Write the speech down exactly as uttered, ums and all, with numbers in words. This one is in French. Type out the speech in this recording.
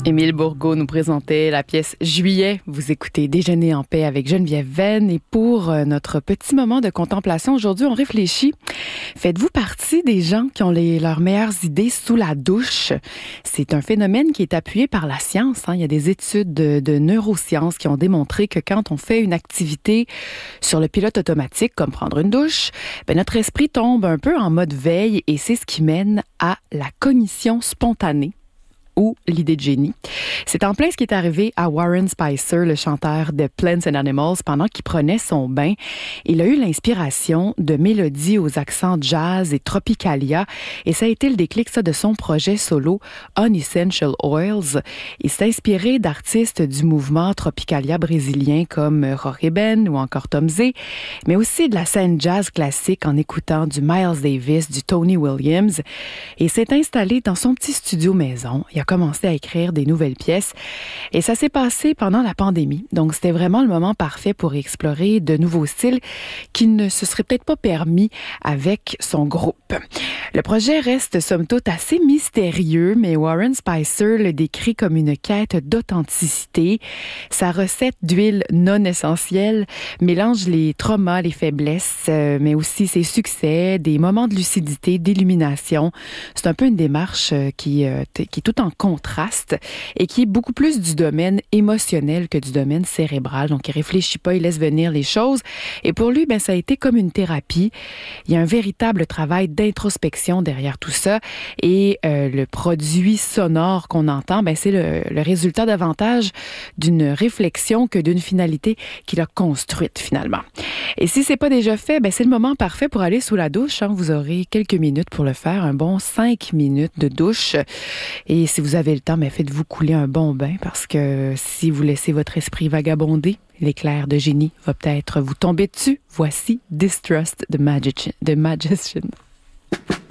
Émile Bourgault nous présentait la pièce Juillet. Vous écoutez Déjeuner en paix avec Geneviève Venn. Et pour notre petit moment de contemplation, aujourd'hui, on réfléchit. Faites-vous partie des gens qui ont les, leurs meilleures idées sous la douche? C'est un phénomène qui est appuyé par la science. Hein. Il y a des études de, de neurosciences qui ont démontré que quand on fait une activité sur le pilote automatique, comme prendre une douche, ben notre esprit tombe un peu en mode veille et c'est ce qui mène à la cognition spontanée ou l'idée de génie. C'est en plein ce qui est arrivé à Warren Spicer, le chanteur de Plants and Animals, pendant qu'il prenait son bain. Il a eu l'inspiration de mélodies aux accents jazz et tropicalia, et ça a été le déclic ça, de son projet solo Unessential Oils. Il s'est inspiré d'artistes du mouvement tropicalia brésilien comme Jorge Ben ou encore Tom Zé, mais aussi de la scène jazz classique en écoutant du Miles Davis, du Tony Williams, et s'est installé dans son petit studio maison. Il a commencé à écrire des nouvelles pièces et ça s'est passé pendant la pandémie. Donc, c'était vraiment le moment parfait pour explorer de nouveaux styles qui ne se seraient peut-être pas permis avec son groupe. Le projet reste somme toute assez mystérieux, mais Warren Spicer le décrit comme une quête d'authenticité. Sa recette d'huile non essentielle mélange les traumas, les faiblesses, euh, mais aussi ses succès, des moments de lucidité, d'illumination. C'est un peu une démarche euh, qui, euh, t- qui est tout en contraste et qui est beaucoup plus du domaine émotionnel que du domaine cérébral. Donc, il réfléchit pas, il laisse venir les choses. Et pour lui, ben, ça a été comme une thérapie. Il y a un véritable travail d'introspection derrière tout ça. Et euh, le produit sonore qu'on entend, ben, c'est le, le résultat davantage d'une réflexion que d'une finalité qu'il a construite finalement. Et si c'est pas déjà fait, ben, c'est le moment parfait pour aller sous la douche. Hein. Vous aurez quelques minutes pour le faire, un bon cinq minutes de douche. Et si vous avez le temps, ben, faites-vous couler un bon bain parce que si vous laissez votre esprit vagabonder, l'éclair de génie va peut-être vous tomber dessus. Voici Distrust the Magician. The Magician.